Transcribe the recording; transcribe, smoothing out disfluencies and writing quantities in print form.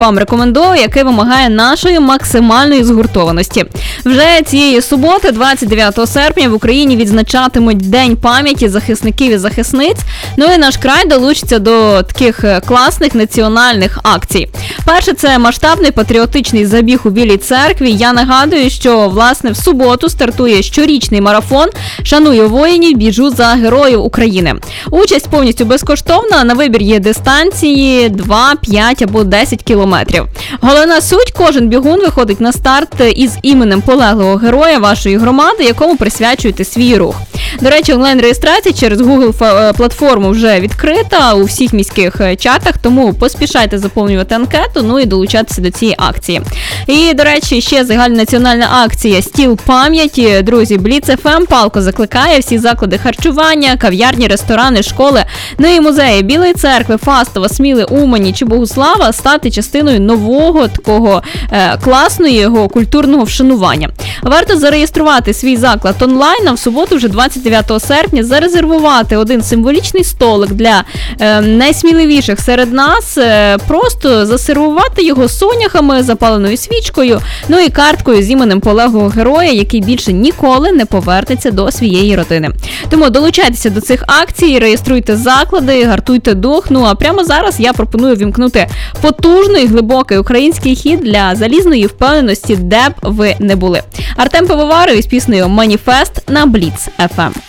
вам рекомендую, який вимагає нашої максимальної згуртованості. Вже цієї суботи, 29 серпня, в Україні відзначатимуть День пам'яті захисників і захисниць. Ну і наш край долучиться до таких класних національних акцій. Перше – це масштабний патріотичний забіг у Білій церкві. Я нагадую, що, власне, в суботу стартує щорічний марафон «Шаную воїнів, біжу за героїв України». Участь повністю безкоштовна, на вибір є дистанції 2, 5 або 10 кілометрів. Головна суть – кожен бігун виходить на старт із іменем полеглого героя вашої громади, якому присвячуєте свій рух. До речі, онлайн-реєстрація через Google-платформу вже відкрита у всіх міських чатах, тому поспішайте заповнювати анкету, ну і долучатися до цієї акції. І, до речі, ще загальнонаціональна акція «Стіл пам'яті». Друзі, Blitz FM палко закликає всі заклади харчування, кав'ярні, ресторани, школи, ну і музеї Білої церкви, Фастова, Сміли, Умані чи Богуслава стати частиною нового такого класного культурного вшанування. Варто зареєструвати свій заклад онлайн, а в суботу вже 29 серпня зарезервувати один символічний столик для найсміливіших серед нас, просто засервувати його соняхами, запаленою свічкою, ну і карткою з іменем полеглого героя, який більше ніколи не повернеться до своєї родини. Тому долучайтеся до цих акцій, реєструйте заклади, гартуйте дух. Ну а прямо зараз я пропоную вімкнути потужний, глибокий український хіт для залізної впевненості, де б ви не були. Артем Пивоваров із піснею «Маніфест» на Blitz FM.